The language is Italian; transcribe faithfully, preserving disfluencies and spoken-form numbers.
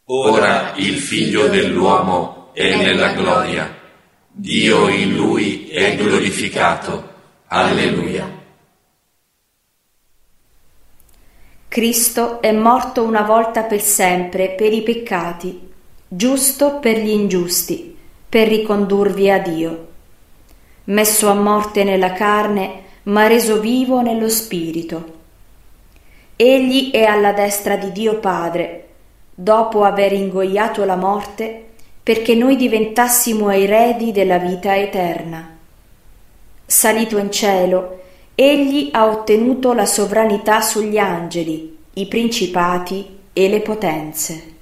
Ora il Figlio dell'uomo è nella gloria. Dio in lui è glorificato. Alleluia. Cristo è morto una volta per sempre per i peccati, giusto per gli ingiusti, per ricondurvi a Dio. Messo a morte nella carne, ma reso vivo nello spirito. Egli è alla destra di Dio Padre, dopo aver ingoiato la morte, perché noi diventassimo eredi della vita eterna. Salito in cielo, egli ha ottenuto la sovranità sugli angeli, i principati e le potenze.